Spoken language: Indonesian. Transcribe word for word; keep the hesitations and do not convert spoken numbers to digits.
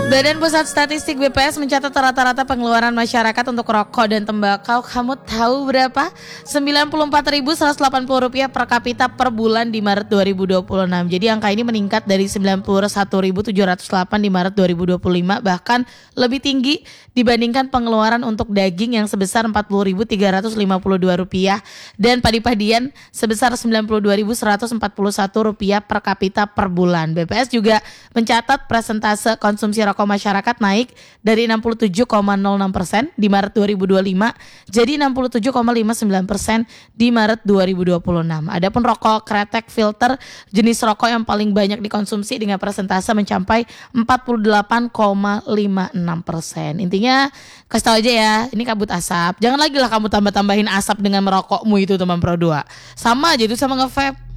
Badan Pusat Statistik B P S mencatat rata-rata pengeluaran masyarakat untuk rokok dan tembakau. Kamu tahu berapa? sembilan puluh empat ribu seratus delapan puluh rupiah per kapita per bulan di Maret dua ribu dua puluh enam. Jadi angka ini meningkat dari sembilan puluh satu ribu tujuh ratus delapan di Maret dua ribu dua puluh lima, bahkan lebih tinggi dibandingkan pengeluaran untuk daging yang sebesar empat puluh ribu tiga ratus lima puluh dua rupiah dan padi-padian sebesar sembilan puluh dua ribu seratus empat puluh satu rupiah per kapita per bulan. B P S juga mencatat persentase konsumsi rokok masyarakat naik dari enam puluh tujuh koma nol enam persen di Maret dua ribu dua puluh lima jadi enam puluh tujuh koma lima sembilan persen di Maret dua ribu dua puluh enam. Adapun rokok kretek filter jenis rokok yang paling banyak dikonsumsi dengan persentase mencapai empat puluh delapan koma lima enam persen. Intinya kasih tahu aja ya, ini kabut asap. Jangan lagi lah kamu tambah-tambahin asap dengan merokokmu itu teman Pro dua. Sama aja itu sama nge-vape.